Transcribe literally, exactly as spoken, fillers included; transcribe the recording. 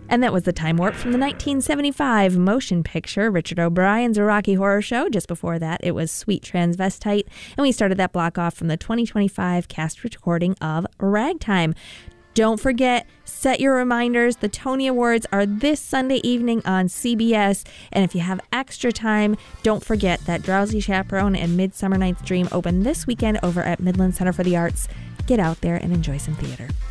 And that was The Time Warp from the nineteen seventy-five motion picture Richard O'Brien's Rocky Horror Show. Just before that, it was Sweet Transvestite. And we started that block off from the twenty twenty-five cast recording of Ragtime. Don't forget, set your reminders. The Tony Awards are this Sunday evening on C B S. And if you have extra time, don't forget that Drowsy Chaperone and Midsummer Night's Dream open this weekend over at Midland Center for the Arts. Get out there and enjoy some theater.